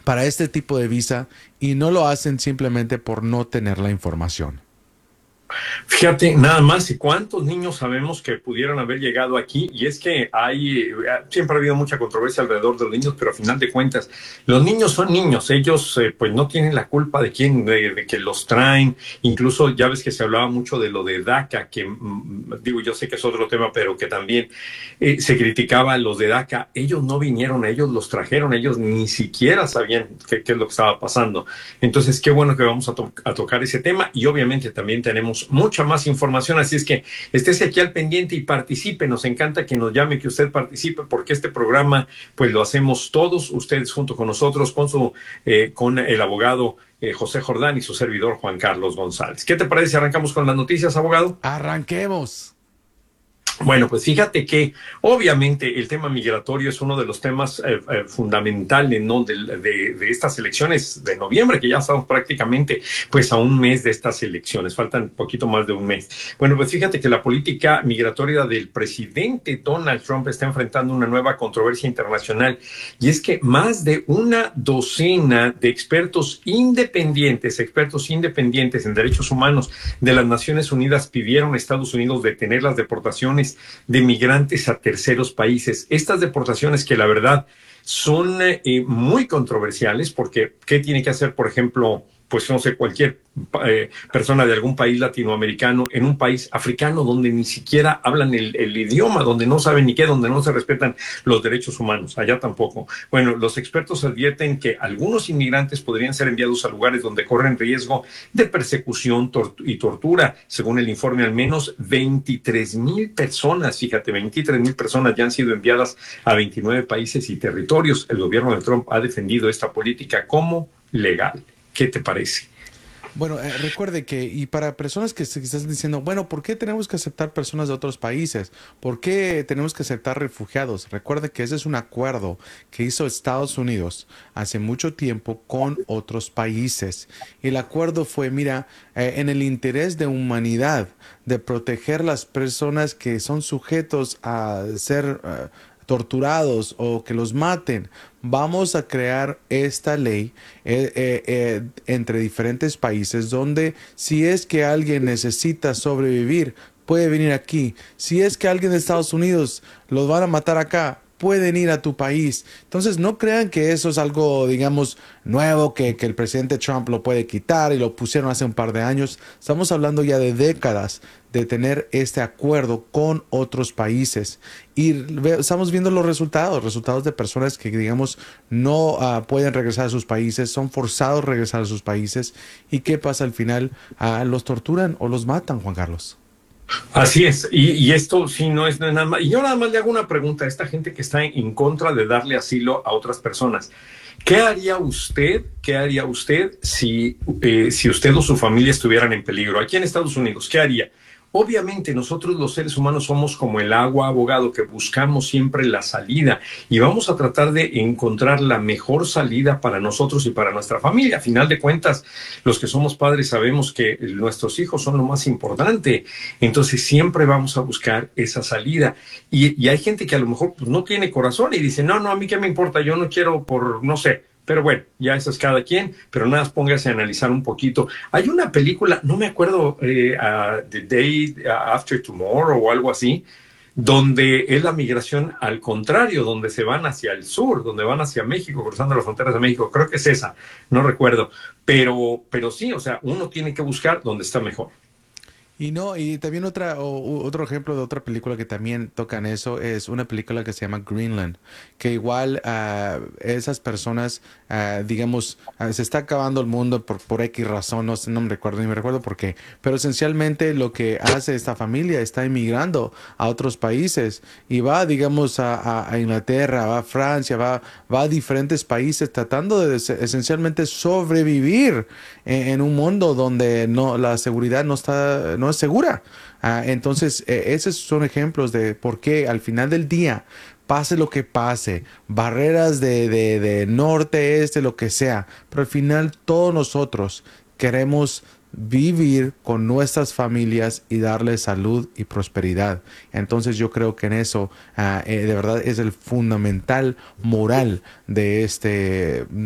para este tipo de visa y no lo hacen simplemente por no tener la información. Fíjate, nada más, ¿y cuántos niños sabemos que pudieron haber llegado aquí? Y es que siempre ha habido mucha controversia alrededor de los niños, pero a final de cuentas, los niños son niños, ellos pues no tienen la culpa de que los traen. Incluso ya ves que se hablaba mucho de lo de DACA, que digo, yo sé que es otro tema, pero que también se criticaba a los de DACA. Ellos no vinieron, ellos los trajeron, ellos ni siquiera sabían qué es lo que estaba pasando. Entonces, qué bueno que vamos a tocar ese tema y obviamente también tenemos mucha más información, así es que estés aquí al pendiente y participe. Nos encanta que nos llame, que usted participe, porque este programa pues lo hacemos todos ustedes junto con nosotros, con el abogado José Jordán y su servidor Juan Carlos González. ¿Qué te parece si arrancamos con las noticias, abogado? Arranquemos. Bueno, pues fíjate que obviamente el tema migratorio es uno de los temas fundamentales, ¿no? de estas elecciones de noviembre, que ya estamos prácticamente pues a un mes de estas elecciones, faltan un poquito más de un mes. Bueno, pues fíjate que la política migratoria del presidente Donald Trump está enfrentando una nueva controversia internacional, y es que más de una docena de expertos independientes en derechos humanos de las Naciones Unidas pidieron a Estados Unidos detener las deportaciones de migrantes a terceros países. Estas deportaciones que la verdad son muy controversiales, porque ¿qué tiene que hacer, por ejemplo, pues no sé, cualquier persona de algún país latinoamericano en un país africano donde ni siquiera hablan el idioma, donde no saben ni qué, donde no se respetan los derechos humanos? Allá tampoco. Bueno, los expertos advierten que algunos inmigrantes podrían ser enviados a lugares donde corren riesgo de persecución y tortura. Según el informe, al menos 23,000 personas, fíjate, 23,000 personas ya han sido enviadas a 29 países y territorios. El gobierno de Trump ha defendido esta política como legal. ¿Qué te parece? Bueno, recuerde que, y para personas que se están diciendo, bueno, ¿por qué tenemos que aceptar personas de otros países? ¿Por qué tenemos que aceptar refugiados? Recuerde que ese es un acuerdo que hizo Estados Unidos hace mucho tiempo con otros países. El acuerdo fue, mira, en el interés de humanidad, de proteger las personas que son sujetos a ser torturados o que los maten, vamos a crear esta ley entre diferentes países donde si es que alguien necesita sobrevivir, puede venir aquí. Si es que alguien de Estados Unidos los van a matar acá, pueden ir a tu país. Entonces no crean que eso es algo, digamos, nuevo, que el presidente Trump lo puede quitar y lo pusieron hace un par de años. Estamos hablando ya de décadas de tener este acuerdo con otros países y estamos viendo los resultados de personas que, digamos, no pueden regresar a sus países, son forzados a regresar a sus países. ¿Y qué pasa al final? Los torturan o los matan, Juan Carlos. Así es, y esto sí no es nada más. Y yo nada más le hago una pregunta a esta gente que está en contra de darle asilo a otras personas. ¿Qué haría usted? ¿Qué haría usted si usted o su familia estuvieran en peligro aquí en Estados Unidos? ¿Qué haría? Obviamente nosotros los seres humanos somos como el agua, abogado, que buscamos siempre la salida y vamos a tratar de encontrar la mejor salida para nosotros y para nuestra familia. A final de cuentas, los que somos padres sabemos que nuestros hijos son lo más importante, entonces siempre vamos a buscar esa salida. Y hay gente que a lo mejor pues, no tiene corazón y dice, no, a mí qué me importa, yo no quiero no sé. Pero bueno, ya eso es cada quien, pero nada más póngase a analizar un poquito. Hay una película, no me acuerdo, The Day After Tomorrow o algo así, donde es la migración al contrario, donde se van hacia el sur, donde van hacia México, cruzando las fronteras de México. Creo que es esa, no recuerdo. Pero sí, o sea, uno tiene que buscar donde está mejor. Y no, y también otro ejemplo de otra película que también tocan eso es una película que se llama Greenland, que igual esas personas, digamos, se está acabando el mundo por X razón, no sé, no me recuerdo ni me recuerdo por qué, pero esencialmente lo que hace esta familia está emigrando a otros países y va, digamos, a Inglaterra, va a Francia, va a diferentes países tratando de esencialmente sobrevivir en un mundo donde la seguridad no es segura. Entonces, esos son ejemplos de por qué al final del día, pase lo que pase, barreras de norte, este, lo que sea, pero al final todos nosotros queremos vivir con nuestras familias y darles salud y prosperidad. Entonces yo creo que en eso de verdad es el fundamental moral de este